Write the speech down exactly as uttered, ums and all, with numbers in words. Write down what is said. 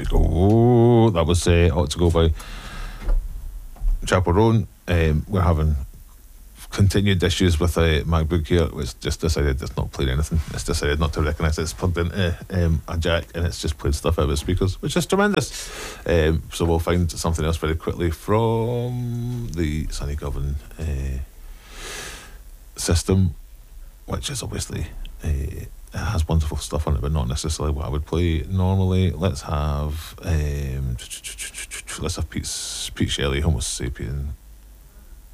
you go. Oh, that was uh, Ought to Go by Chapel Roan. Um, we're having continued issues with a MacBook here. It's just decided it's not playing anything. It's decided not to recognise it's plugged into um, a jack, and it's just played stuff out of the speakers, which is tremendous. Um, so we'll find something else very quickly from the Sonny Govan uh, system, which is obviously uh, it has wonderful stuff on it, but not necessarily what I would play normally. Let's have um, let's have Pete, Pete Shelley, Homo Sapien.